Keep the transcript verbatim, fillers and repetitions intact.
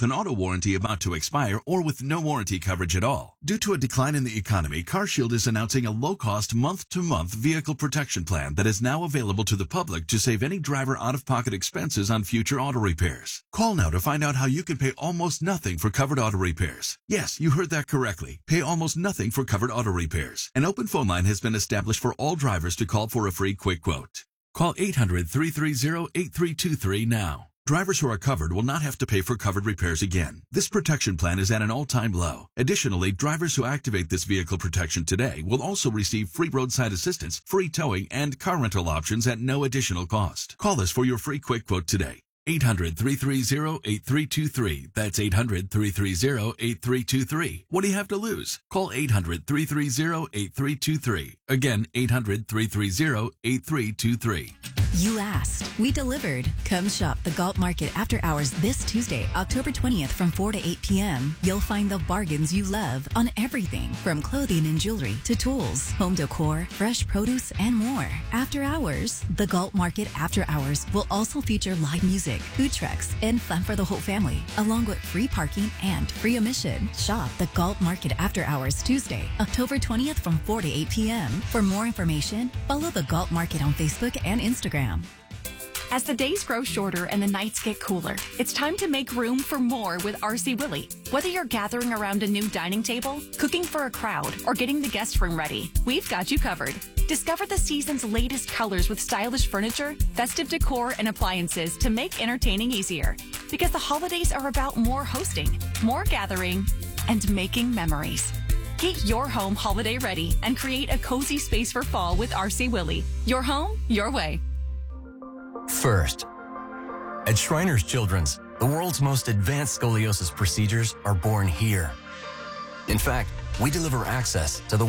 with an auto warranty about to expire or with no warranty coverage at all. Due to a decline in the economy, CarShield is announcing a low-cost month-to-month vehicle protection plan that is now available to the public to save any driver out-of-pocket expenses on future auto repairs. Call now to find out how you can pay almost nothing for covered auto repairs. Yes, you heard that correctly. Pay almost nothing for covered auto repairs. An open phone line has been established for all drivers to call for a free quick quote. Call eight hundred, three three zero, eight three two three now. Drivers who are covered will not have to pay for covered repairs again. This protection plan is at an all-time low. Additionally, drivers who activate this vehicle protection today will also receive free roadside assistance, free towing, and car rental options at no additional cost. Call us for your free quick quote today. eight hundred, three three zero, eight three two three. That's eight hundred, three three zero, eight three two three. What do you have to lose? Call eight hundred, three three zero, eight three two three. Again, eight hundred, three three zero, eight three two three. You asked, we delivered. Come shop the Galt Market after hours this Tuesday, October twentieth from four to eight p.m. You'll find the bargains you love on everything from clothing and jewelry to tools, home decor, fresh produce, and more. After hours, the Galt Market after hours will also feature live music, food trucks, and fun for the whole family, along with free parking and free admission. Shop the Galt Market after hours Tuesday, October twentieth from four to eight p.m. For more information, follow the Galt Market on Facebook and Instagram. As the days grow shorter and the nights get cooler, it's time to make room for more with R C Willey. Whether you're gathering around a new dining table, cooking for a crowd, or getting the guest room ready, we've got you covered. Discover the season's latest colors with stylish furniture, festive decor, and appliances to make entertaining easier. Because the holidays are about more hosting, more gathering, and making memories. Get your home holiday ready and create a cozy space for fall with R C Willey. Your home, your way. First, at Shriners Children's, the world's most advanced scoliosis procedures are born here. In fact, we deliver access to the